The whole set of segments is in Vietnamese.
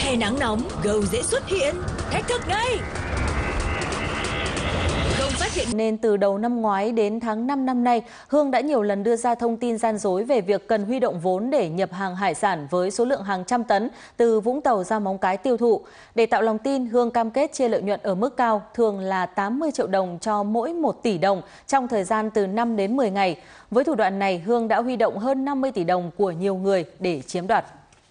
Hè nắng nóng, gầu dễ xuất hiện. Thách thức đây! Không phát hiện. Nên từ đầu năm ngoái đến tháng 5 năm nay, Hương đã nhiều lần đưa ra thông tin gian dối về việc cần huy động vốn để nhập hàng hải sản với số lượng hàng trăm tấn từ Vũng Tàu ra Móng Cái tiêu thụ. Để tạo lòng tin, Hương cam kết chia lợi nhuận ở mức cao, thường là 80 triệu đồng cho mỗi 1 tỷ đồng trong thời gian từ 5 đến 10 ngày. Với thủ đoạn này, Hương đã huy động hơn 50 tỷ đồng của nhiều người để chiếm đoạt.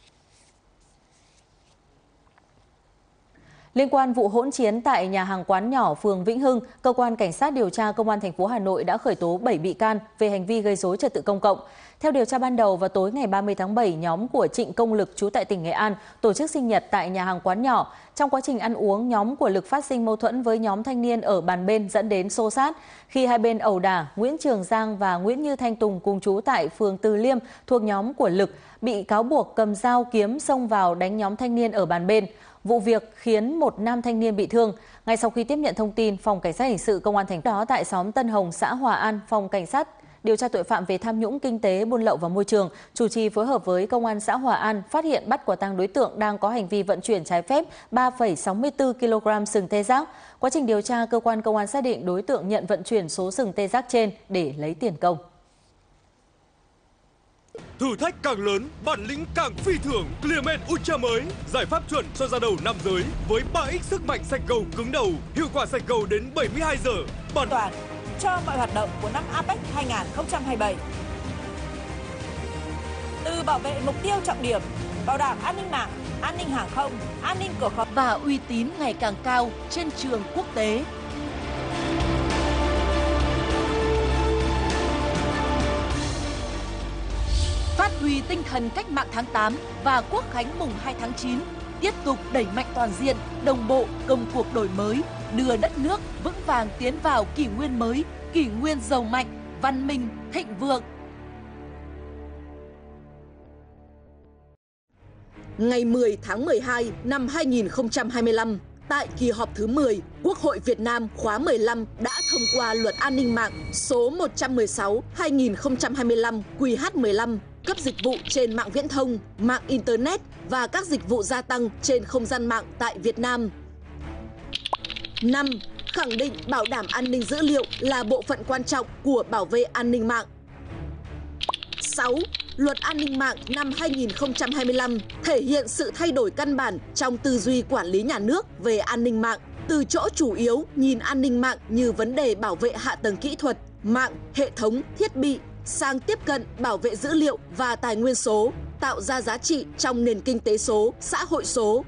Liên quan vụ hỗn chiến tại nhà hàng quán nhỏ phường Vĩnh Hưng, cơ quan cảnh sát điều tra công an thành phố Hà Nội đã khởi tố 7 bị can về hành vi gây rối trật tự công cộng. Theo điều tra ban đầu, vào tối ngày 30 tháng 7, nhóm của Trịnh Công Lực trú tại tỉnh Nghệ An tổ chức sinh nhật tại nhà hàng quán nhỏ. Trong quá trình ăn uống, nhóm của Lực phát sinh mâu thuẫn với nhóm thanh niên ở bàn bên dẫn đến xô xát. Khi hai bên ẩu đả, Nguyễn Trường Giang và Nguyễn Như Thanh Tùng cùng trú tại phường Từ Liêm thuộc nhóm của Lực bị cáo buộc cầm dao kiếm xông vào đánh nhóm thanh niên ở bàn bên. Vụ việc khiến một nam thanh niên bị thương. Ngay sau khi tiếp nhận thông tin, Phòng Cảnh sát Hình sự Công an thành phố đó tại xóm Tân Hồng, xã Hòa An, Phòng Cảnh sát điều tra tội phạm về tham nhũng kinh tế, buôn lậu và môi trường chủ trì phối hợp với Công an xã Hòa An phát hiện bắt quả tang đối tượng đang có hành vi vận chuyển trái phép 3,64 kg sừng tê giác. Quá trình điều tra, cơ quan công an xác định đối tượng nhận vận chuyển số sừng tê giác trên để lấy tiền công. Thử thách càng lớn, bản lĩnh càng phi thường. Clearman Ultra mới, giải pháp chuẩn cho da đầu nam giới với 3x sức mạnh sạch gầu cứng đầu, hiệu quả sạch gầu đến 72 giờ. An toàn cho mọi hoạt động của năm APEC 2027. Từ bảo vệ mục tiêu trọng điểm, bảo đảm an ninh mạng, an ninh hàng không, an ninh cửa khẩu và uy tín ngày càng cao trên trường quốc tế. Phát huy tinh thần cách mạng tháng 8 và Quốc khánh mùng 2 tháng 9, tiếp tục đẩy mạnh toàn diện, đồng bộ công cuộc đổi mới, đưa đất nước vững vàng tiến vào kỷ nguyên mới, kỷ nguyên giàu mạnh, văn minh, thịnh vượng. Ngày 10 tháng 12 năm 2025, tại kỳ họp thứ 10, Quốc hội Việt Nam khóa 15 đã thông qua Luật An ninh mạng số 116/2025 QH15, cấp dịch vụ trên mạng viễn thông, mạng Internet và các dịch vụ gia tăng trên không gian mạng tại Việt Nam. 5. Khẳng định bảo đảm an ninh dữ liệu là bộ phận quan trọng của bảo vệ an ninh mạng. 6. Luật An ninh mạng năm 2025 thể hiện sự thay đổi căn bản trong tư duy quản lý nhà nước về an ninh mạng, từ chỗ chủ yếu nhìn an ninh mạng như vấn đề bảo vệ hạ tầng kỹ thuật, mạng, hệ thống, thiết bị, sang tiếp cận bảo vệ dữ liệu và tài nguyên số, tạo ra giá trị trong nền kinh tế số, xã hội số.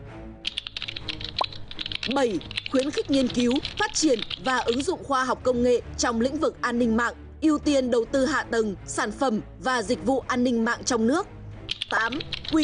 7. Khuyến khích nghiên cứu, phát triển và ứng dụng khoa học công nghệ trong lĩnh vực an ninh mạng, ưu tiên đầu tư hạ tầng, sản phẩm và dịch vụ an ninh mạng trong nước. 8.